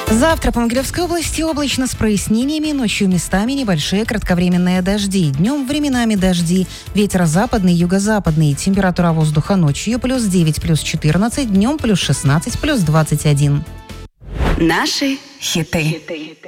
Завтра по Могилевской области облачно с прояснениями, ночью местами небольшие кратковременные дожди. Днем временами дожди. Ветер западный, юго-западный. Температура воздуха ночью плюс 9, плюс 14, днем плюс 16, плюс 21. Наши хиты.